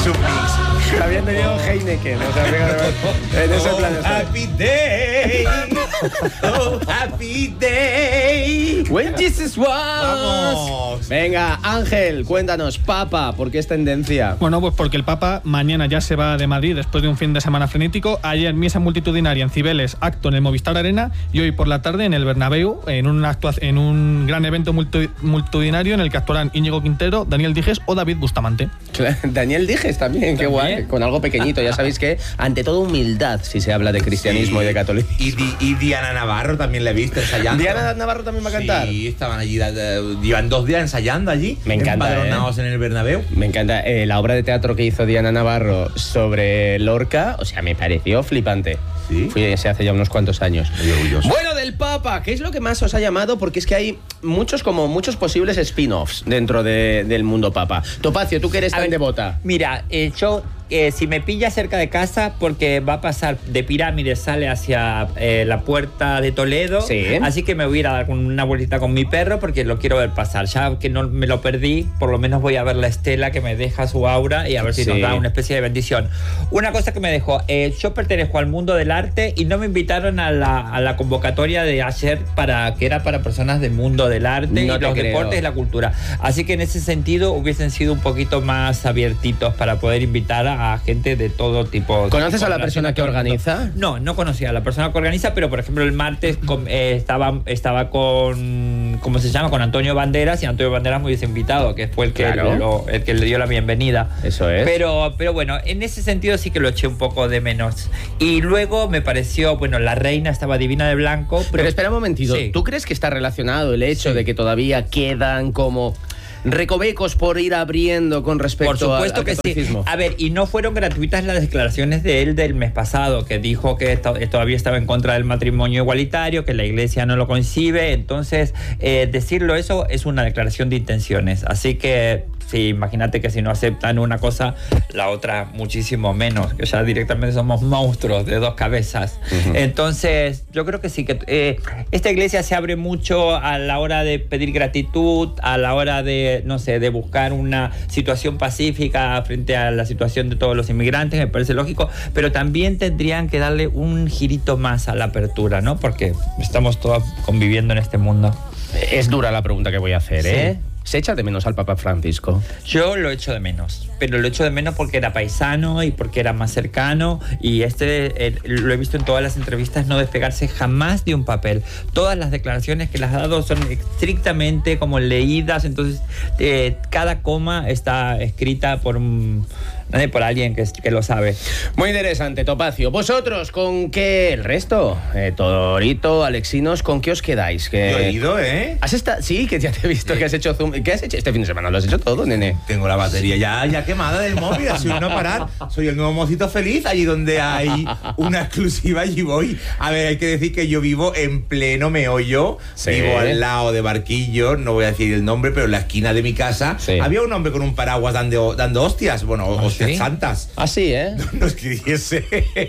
Submix. Habían tenido Heineken, o sea, fíjate, en ese plan está. Happy day, oh happy day. When Jesus was. Vamos. Venga, Ángel, cuéntanos, Papa, ¿por qué es tendencia? Bueno, pues porque el Papa mañana ya se va de Madrid después de un fin de semana frenético. Ayer misa multitudinaria en Cibeles, acto en el Movistar Arena, y hoy por la tarde en el Bernabéu, en un gran evento multitudinario en el que actuarán Íñigo Quintero, Daniel Dijes o David Bustamante. Daniel Dijes también, qué guay, con algo pequeñito. Ya sabéis que, ante todo, humildad si se habla de cristianismo y de catolicismo. Y Diana Navarro también la he visto ensayando. ¿Diana Navarro también va a cantar? Sí, estaban allí, llevan 2 días ensayando allí. Me encanta, empadronados en el Bernabéu. Me encanta. La obra de teatro que hizo Diana Navarro sobre Lorca, o sea, me pareció flipante. ¿Sí? Se hace ya unos cuantos años. Muy orgulloso. Bueno, del Papa, ¿qué es lo que más os ha llamado? Porque es que hay muchos posibles spin-offs dentro del mundo Papa. Topacio, tú que eres tan devota. Mira, yo... si me pilla cerca de casa, porque va a pasar de Pirámides, sale hacia la Puerta de Toledo, sí. Así que me voy a ir a dar una vueltita con mi perro porque lo quiero ver pasar. Ya que no me lo perdí, por lo menos voy a ver la estela que me deja su aura y a ver si nos da una especie de bendición. Una cosa que me dejó, yo pertenezco al mundo del arte y no me invitaron a la convocatoria de ayer que era para personas del mundo del arte y los deportes y la cultura. Así que en ese sentido hubiesen sido un poquito más abiertitos para poder invitar a gente de todo tipo. ¿Conoces a la persona que organiza? No conocía a la persona que organiza, pero por ejemplo el martes estaba con, ¿cómo se llama? Con Antonio Banderas, y Antonio Banderas me hubiese invitado, que fue el que le dio la bienvenida. Eso es. Pero bueno, en ese sentido sí que lo eché un poco de menos. Y luego me pareció, bueno, la reina estaba divina de blanco. Pero espera un momentito, sí. ¿Tú crees que está relacionado el hecho de que todavía quedan como recovecos por ir abriendo con respecto al catolicismo? Sí. A ver, y no fueron gratuitas las declaraciones de él del mes pasado, que dijo que todavía estaba en contra del matrimonio igualitario, que la iglesia no lo concibe. Entonces, decirlo eso es una declaración de intenciones. Así que sí, imagínate que si no aceptan una cosa, la otra muchísimo menos, que ya directamente somos monstruos de 2 cabezas. Uh-huh. Entonces, yo creo que sí, que esta iglesia se abre mucho a la hora de pedir gratitud, a la hora de, no sé, de buscar una situación pacífica frente a la situación de todos los inmigrantes, me parece lógico, pero también tendrían que darle un girito más a la apertura, ¿no? Porque estamos todos conviviendo en este mundo. Es dura la pregunta que voy a hacer, ¿eh? ¿Se echa de menos al Papa Francisco? Yo lo echo de menos, pero lo echo de menos porque era paisano y porque era más cercano, y lo he visto en todas las entrevistas, no despegarse jamás de un papel. Todas las declaraciones que las ha dado son estrictamente como leídas, entonces cada coma está escrita por alguien que lo sabe. Muy interesante, Topacio. ¿Vosotros con qué? El resto, Torito, Alexinos, ¿con qué os quedáis? Yo he ido, ¿Has estado? Sí, que ya te he visto que has hecho Zoom. ¿Qué has hecho este fin de semana? ¿Lo has hecho todo, nene? Tengo la batería ya quemada del móvil, así no parar. Soy el nuevo mocito feliz, allí donde hay una exclusiva, allí voy. A ver, hay que decir que yo vivo en pleno meollo, vivo al lado de Barquillo, no voy a decir el nombre, pero en la esquina de mi casa había un hombre con un paraguas dando hostias, hostias santas. Así, No escribiese.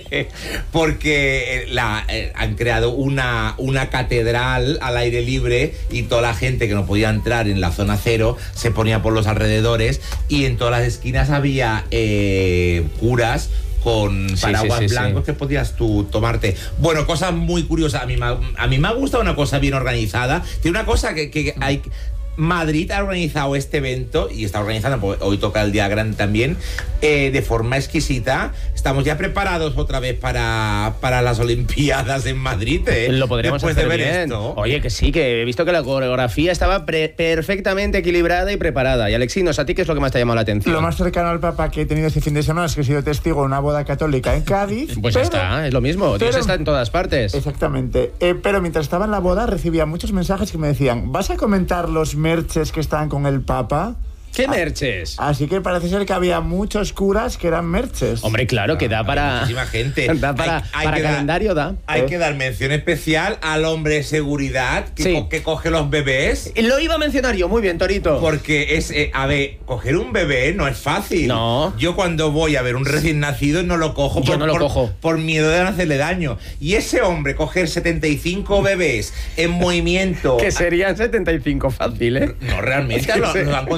Porque han creado una catedral al aire libre y toda la gente que no podía entrar en la zona cero se ponía por los alrededores, y en todas las esquinas había curas con paraguas blancos que podías tú tomarte. Bueno, cosas muy curiosas. A mí me ha gustado una cosa bien organizada. Tiene una cosa que hay... Madrid ha organizado este evento, y está organizando, porque hoy toca el día grande también, de forma exquisita. Estamos ya preparados otra vez para las Olimpiadas en Madrid, Lo podríamos después hacer de ver bien. esto. Oye, que sí, que he visto que la coreografía estaba perfectamente equilibrada y preparada. Y Alexinos, ¿a ti qué es lo que más te ha llamado la atención? Lo más cercano al Papa que he tenido este fin de semana es que he sido testigo de una boda católica en Cádiz. Pues está, es lo mismo. Dios está en todas partes. Exactamente. Pero mientras estaba en la boda recibía muchos mensajes que me decían: ¿vas a comentar los merches que están con el Papa? ¿Qué merches? Así que parece ser que había muchos curas que eran merches. Hombre, claro, que da para... Muchísima gente. Da para calendario, da. Hay que dar mención especial al hombre de seguridad que coge los bebés. Lo iba a mencionar yo, muy bien, Torito. Porque a ver, coger un bebé no es fácil. No. Yo cuando voy a ver un recién nacido no lo cojo. Por miedo de no hacerle daño. Y ese hombre coger 75 bebés en movimiento... Que serían 75 fácil, ¿eh? No, realmente, nos han contado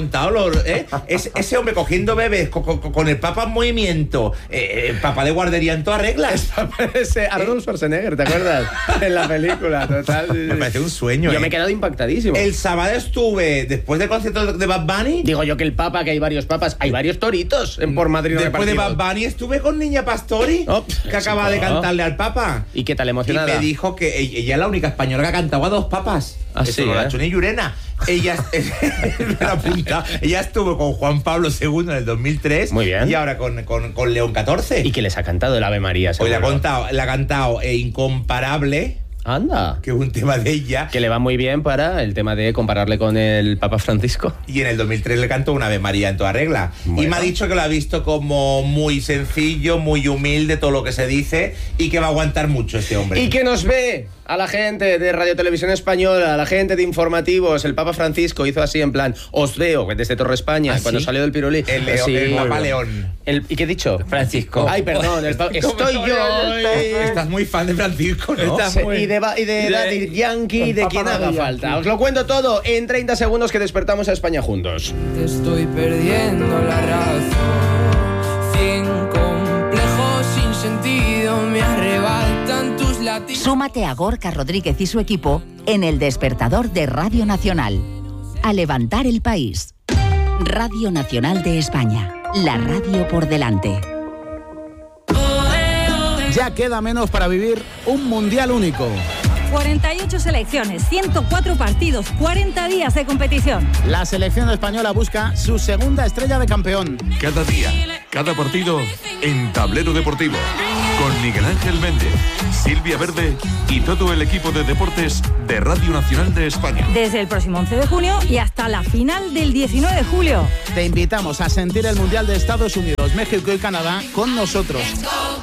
Dictador, ese hombre cogiendo bebés con el Papa en movimiento, Papa de guardería en todas reglas. Ese Arnold Schwarzenegger, ¿te acuerdas? En la película, total. Me parece un sueño. Yo me he quedado impactadísimo. El sábado estuve, después del concierto de Bad Bunny. Digo yo que el Papa, que hay varios papas, hay varios toritos por Madrid. Después de repartidos. Bad Bunny estuve con Niña Pastori, que acaba de cantarle al Papa. ¿Y qué tal emocionada? Y me dijo que ella es la única española que ha cantado a dos papas. Ah, sí, la Chuni Llurena. Ella me la apunta. Ella estuvo con Juan Pablo II en el 2003. Muy bien. Y ahora con León XIV. ¿Y que les ha cantado el Ave María? Hoy seguro? le ha cantado Incomparable, Anda. que es un tema de ella. Que le va muy bien para el tema de compararle con el Papa Francisco. Y en el 2003 le cantó una Ave María en toda regla. Bueno. Y me ha dicho que lo ha visto como muy sencillo, muy humilde, todo lo que se dice, y que va a aguantar mucho este hombre. Y que nos ve a la gente de Radio Televisión Española, a la gente de informativos. El Papa Francisco hizo así en plan, os veo desde Torre España, ¿Ah, cuando sí? salió del Pirulí. El Papa León. ¿Y qué he dicho? Francisco. Ay, perdón. Estoy yo hoy. Estás muy fan de Francisco, ¿no? Sí, y de Daddy Yankee, de El quien Papa haga Daddy falta. Yankee. Os lo cuento todo en 30 segundos que despertamos a España juntos. Te estoy perdiendo la razón. 100 complejos sin sentido me arrebatan tus latidos. Súmate a Gorka Rodríguez y su equipo en El Despertador de Radio Nacional. A levantar el país. Radio Nacional de España. La radio por delante. Ya queda menos para vivir un mundial único. 48 selecciones, 104 partidos, 40 días de competición. La selección española busca su segunda estrella de campeón. Cada día, cada partido en Tablero Deportivo. Con Miguel Ángel Méndez, Silvia Verde y todo el equipo de deportes de Radio Nacional de España. Desde el próximo 11 de junio y hasta la final del 19 de julio. Te invitamos a sentir el Mundial de Estados Unidos, México y Canadá con nosotros.